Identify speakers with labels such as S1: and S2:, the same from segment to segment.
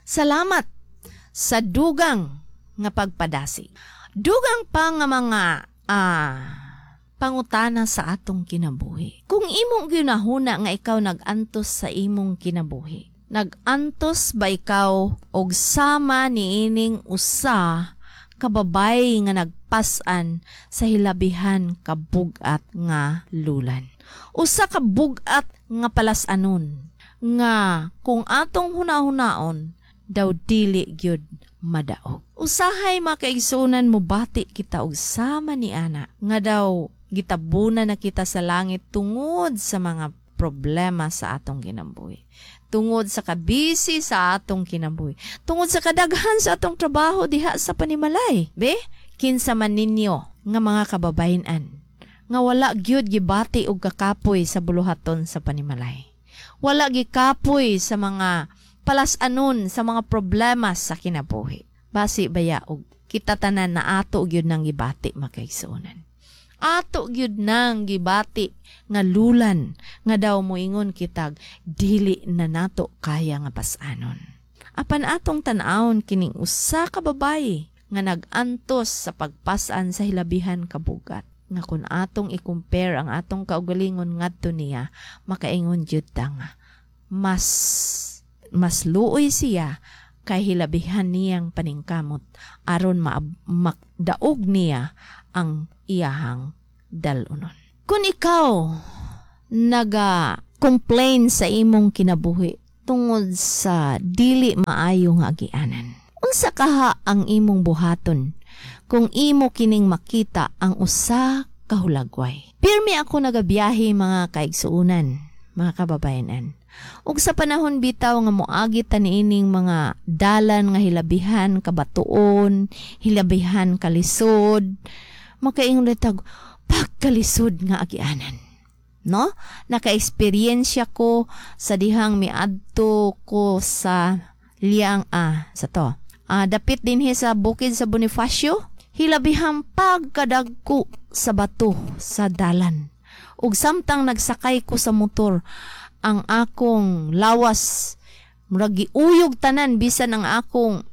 S1: Salamat sa dugang nga pagpadasi. Dugang pa nga mga pangutana sa atong kinabuhi. Kung imong ginahuna nga ikaw nag-antos sa imong kinabuhi, nag-antos ba ikaw og sama niining usa kababay nga nagpasan sa hilabihan kabugat nga lulan? Usa ka bugat nga palasanon nga kung atong hunahunaon daw dili gyud madaog. Usahay makaigsunan mo bati kita og sama ni ana nga daw gitabunan na kita sa langit tungod sa mga problema sa atong kinabuhi. Tungod sa kabisi sa atong kinabuhi. Tungod sa kadaghan sa atong trabaho diha sa panimalay. Be, kinsa man ninyo nga mga kababayan nga wala gyud gibati og kakapoy sa buluhaton sa panimalay. Wala gikapoy sa mga palasanon sa mga problema sa kinabuhi. Basi baya og kita tanan na ato gyud nang gibati makaigsunan. Ato gyud nang gibati nga lulan nga daw moingon kitag dili na nato kaya nga pasanon. Apan atong tan-awon kining usa ka babayi nga nag-antos sa pagpasan sa hilabihan kabugat. Nga kun atong i-compare ang atong kaugalingon ngadto niya, makaingon jud ta nga mas luoy siya kay hilabihan niyang paningkamot aron makdaog niya ang iyahang dalunon. Kung ikaw naga-complain sa imong kinabuhi tungod sa dili maayo nga agianan, unsa kaha ang imong buhaton kung imo kining makita ang usa ka hulagway? Pirmi ako nagabiyahe mga kaigsuunan, mga kababayanan. Ug sa panahon bitaw nga moagi ta niining mga dalan nga hilabihan kabatuon, hilabihan kalisod, makaingon tag pagkalisod nga agianan. No? Naka-eksperyensya ko sa dihang miadto ko sa dapit dinhi sa bukid sa Bonifacio, hilabihang pagkadagko sa bato sa dalan. Ug samtang nagsakay ko sa motor, ang akong lawas murag giuyog tanan bisan ang akong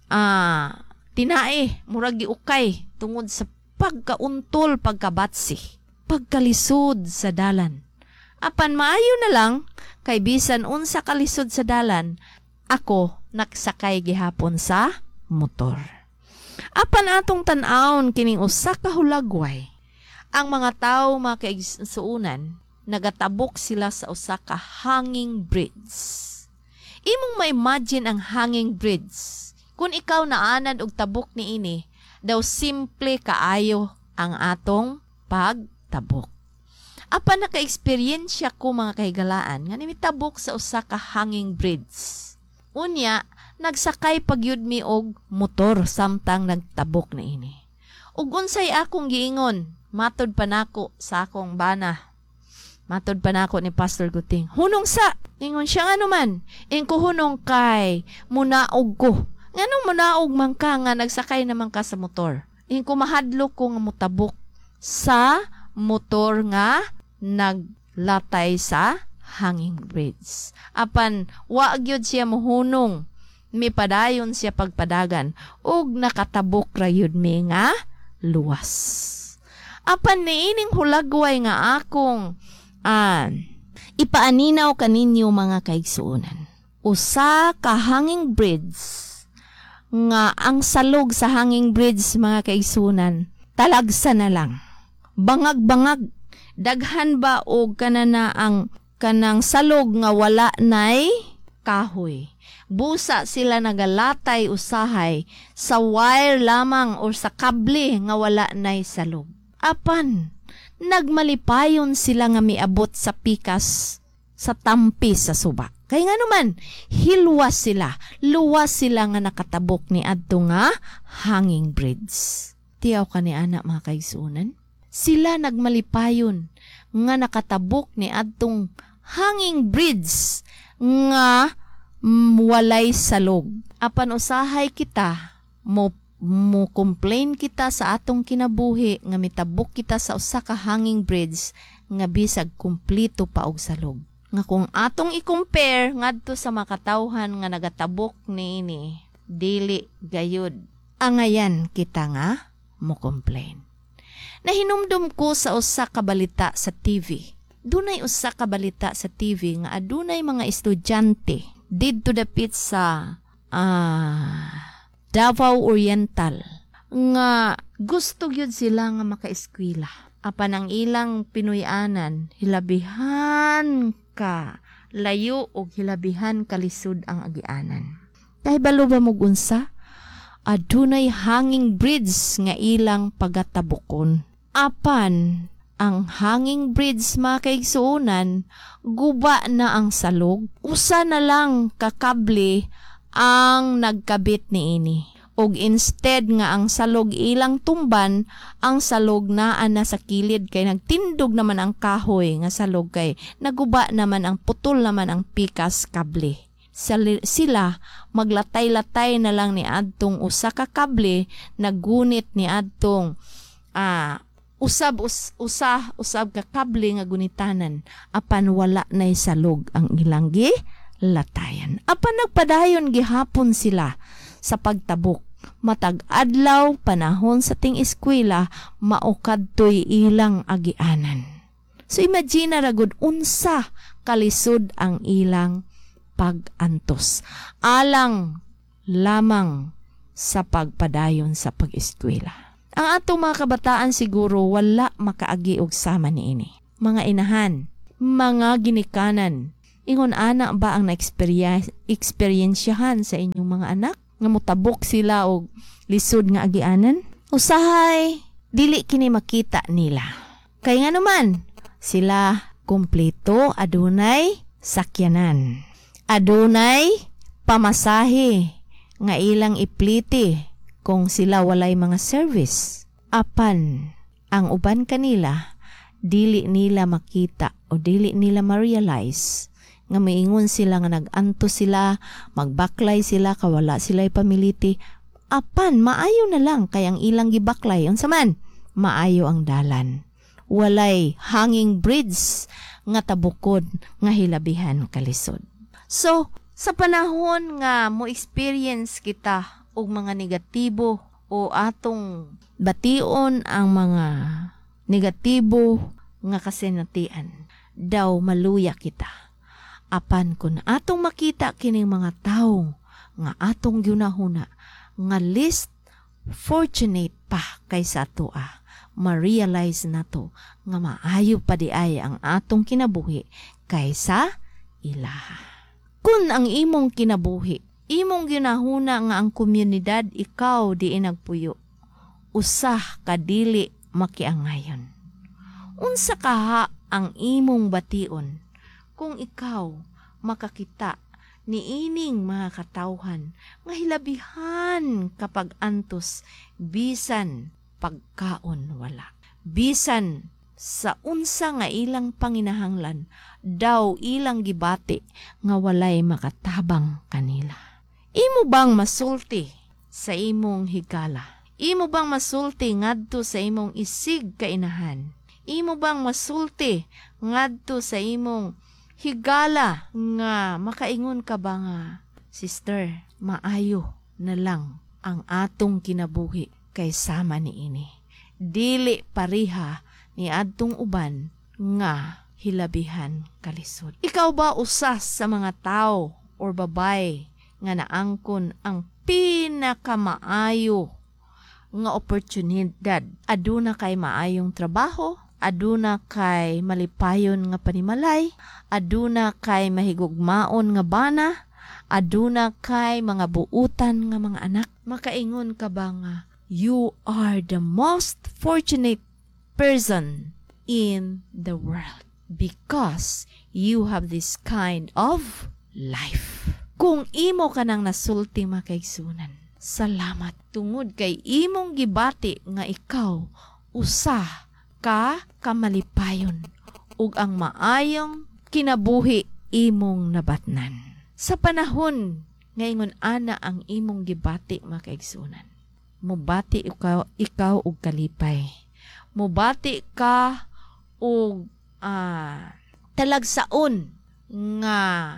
S1: tinae murag giukay tungod sa pagkauntol, pagkabatsi, pagkalisod sa dalan. Apan maayo na lang kay bisan unsa kalisod sa dalan, ako nagsakay gihapon sa motor. Apan atong tan-awon kining usa ka hulagway, ang mga tawo makaigsuunan nagatabok sila sa usa ka hanging bridge. Imong ma-imagine ang hanging bridge. Kung ikaw naanan og tabok niini, daw simple kaayo ang atong pagtabok. Apan naka-eksperyensya ko mga kahigalaan nga nimitabok sa usa ka hanging bridge. Unya, nagsakay pagyud mi og motor samtang nagtabok niini. Ug unsay akong giingon, matod pa nako sa akong bana. Matod pa nako ni Pastor Guting. Hunong sa, ingon siya nga naman, ko hunong kay munaog ko. Nganong munaog man ka nga nagsakay naman ka sa motor? Ko mahadlok ko nga mutabok sa motor nga naglatay sa hanging bridge. Apan, wa gyud siya mohunong, mi padayon siya pagpadagan, ug nakatabok ra yun mi nga luwas. Apan niining hulagway nga akong ipaaninaw kaninyo mga kaigsuunan. Usa ka hanging bridge nga ang salog sa hanging bridge mga kaigsuunan talagsa na lang. Bangag-bangag, daghan ba og kanana ang kanang salog nga wala nay kahoy. Busa sila nagalatay usahay sa wire lamang o sa kable nga wala nay salog. Apan nagmalipayon sila nga miabot sa pikas sa tampi sa suba. Kaya nga naman, hilwas sila, luwas sila nga nakatabok ni adto nga hanging bridge. Tiyaw ka ni anak mga kaigsuunan? Sila nagmalipayon nga nakatabok ni adtong hanging bridge nga walay salog. Apan usahay kita mo complain kita sa atong kinabuhi nga mitabok kita sa usa ka hanging bridge nga bisag kumpleto pa og salog. Nga kung atong i-compare ngadto sa makatawhan nga nagatabok niini, dili gayud. Angayan kita nga mo complain. Nahinumdum ko sa usa ka balita sa TV. Dunay usa ka balita sa TV nga adunay mga estudyante didto dapit sa Davao Oriental nga gusto gyud sila nga makaeskwela. Apan ang ilang Pinoyanan, hilabihan ka layo o hilabihan kalisod ang agianan. Kay balo ba mo gunsa? Adunay hanging bridge nga ilang pagatabukon. Apan ang hanging bridge makaigsuunan, guba na ang salog. Usa na lang kakable ang nagkabit niini. Og instead nga ang salog ilang tumban, ang salog naan na sa kilid kay nagtindog naman ang kahoy nga salog kay naguba naman ang putol naman ang pikas kable. Sila maglatay-latay na lang ni adtong usa ka kable, nagunit ni adtong usab ka kable nga gunitanan, apan wala nay salog ang ilang latayan. Apan nagpadayon gihapon sila sa pagtabok. Matag adlaw panahon sa ting eskwela, maukadtoy ilang agianan. So imagine ragud unsa kalisod ang ilang pag-antos. Alang lamang sa pagpadayon sa pag-eskwela. Ang atong mga kabataan siguro wala makaagi og sama niini. Mga inahan, mga ginikanan, ingon ana ba ang na-experiensyahan sa inyong mga anak? Nga mutabok sila og lisod nga agianan? Usahay, dili kini makita nila. Kay nga naman, sila kumpleto, adunay sakyanan. Adunay pamasahe nga ilang ipliti kung sila walay mga service. Apan, ang uban kanila, dili nila makita o dili nila ma-realize nga maingon sila nga nag-anto sila, magbaklay sila, kawala sila'y pamiliti. Apan, maayo na lang kay ang ilang gibaklay. Unsa man, maayo ang dalan. Walay hanging bridge nga tabukod nga hilabihan kalisod. So, sa panahon nga mo experience kita og mga negatibo o atong bation ang mga negatibo nga kasinatian, daw maluya kita. Apan kung atong makita kining mga tao nga atong ginahuna nga least fortunate pa kaysa atoa, ma-realize na to nga maayo pa di ay ang atong kinabuhi kaysa ilaha. Kung ang imong kinabuhi, imong ginahuna nga ang komunidad ikaw di nagpuyo, usah kadili makiangayon. Unsa kaha ang imong bation kung ikaw makakita ni ining mga katawhan nga hilabihan kapag antos, bisan pagkaon wala. Bisan sa unsa nga ilang panginahanglan, daw ilang gibati nga walay makatabang kanila. Imo bang masulti sa imong higala? Imo bang masulti ngadto sa imong isig kainahan? Imo bang masulti ngadto sa imong higala nga makaingon ka ba nga, sister, maayo na lang ang atong kinabuhi kay sama niini. Dili pariha ni adtong uban nga hilabihan kalisod. Ikaw ba usas sa mga tao or babay nga naangkon ang pinakamaayo nga oportunidad? Aduna kay maayong trabaho, aduna kay malipayon nga panimalay, aduna kay mahigugmaon nga bana, aduna kay mga buutan nga mga anak. Makaingon ka ba nga, you are the most fortunate person in the world because you have this kind of life. Kung imo ka nang nasulti makaigsunan, salamat tungod kay imong gibati nga ikaw usa ka kamalipayon ug ang maayong kinabuhi imong nabatnan. Sa panahon ngayon ana ang imong gibati makaigsunan, mubati ikaw og kalipay. Mubati ka og talagsaon nga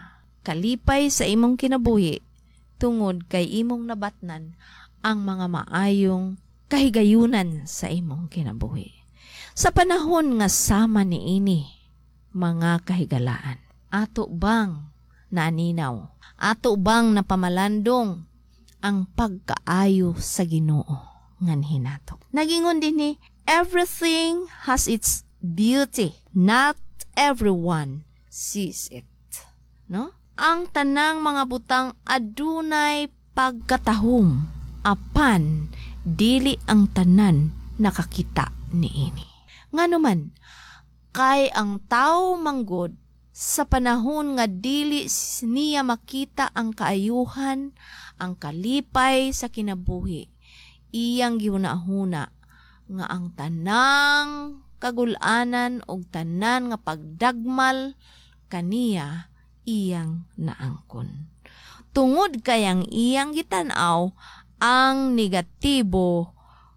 S1: kalipay sa imong kinabuhi tungod kay imong nabatnan ang mga maayong kahigayunan sa imong kinabuhi. Sa panahon nga sama niini, mga kahigalaan, ato bang naninaw, ato bang napamalandong ang pagkaayo sa Ginoo ngan hinatok. Nagingon din ni, everything has its beauty, not everyone sees it. No? Ang tanang mga butang adunay pagkatahom, apan dili ang tanan nakakita niini. Nganuman, kay ang tao manggod sa panahon nga dili niya makita ang kaayuhan, ang kalipay sa kinabuhi, iyang giunahuna nga ang tanang kagulanan og tanan nga pagdagmal kaniya iyang naangkon. Tungod kayang iyang gitanaw ang negatibo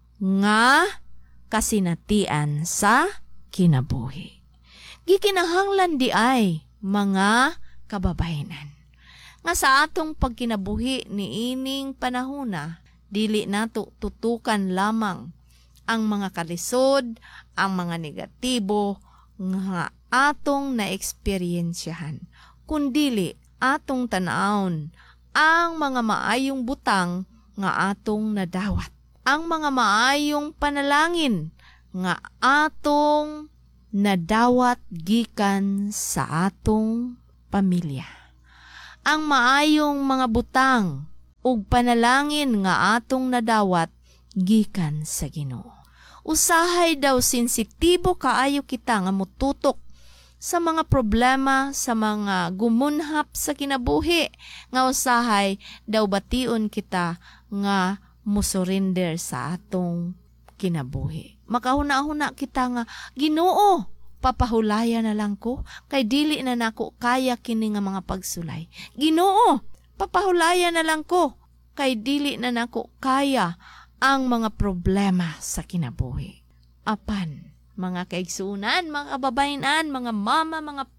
S1: nga kasinatian sa kinabuhi. Gikinahanglan di ay mga kababayenan nga sa atong pagkinabuhi ni ining panahona, dili nato tutukan lamang ang mga kalisod, ang mga negatibo nga atong na-eksperyensyahan, kundili atong tanawon ang mga maayong butang nga atong nadawat, ang mga maayong panalangin nga atong nadawat gikan sa atong pamilya, ang maayong mga butang ug panalangin nga atong nadawat gikan sa Ginoo. Usahay daw sensitibo kaayo kita nga mututok sa mga problema, sa mga gumunhap sa kinabuhi, nga usahay daw bation kita nga musurrender sa atong kinabuhi. Makahuna-huna kita nga, Ginoo, papahulaya na lang ko, kay dili na nako kaya kini nga mga pagsulay. Ginoo, papahulaya na lang ko, kay dili na nako kaya ang mga problema sa kinabuhi. Apan, mga kaigsuunan, mga kababayan, mga mama,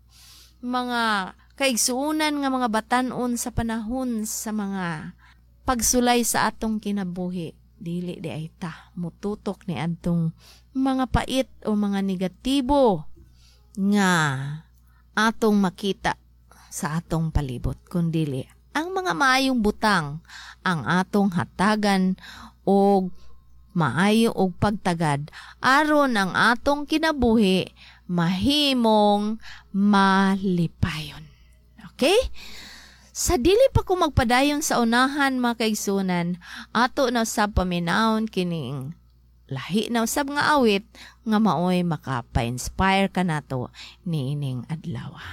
S1: mga kaigsuunan nga mga batanon sa panahon sa mga pagsulay sa atong kinabuhi, dili di ay ta mututok ni adtong mga pait o mga negatibo nga atong makita sa atong palibot, kundili ang mga maayong butang ang atong hatagan og maayo og pagtagad aron ang atong kinabuhi mahimong malipayon. Okay? Sa dili pa ko magpadayon sa unahan, mga kaigsunan, ato na usab paminawon kining lahi na usab nga awit nga maoy makapa-inspire ka nato niining adlaw.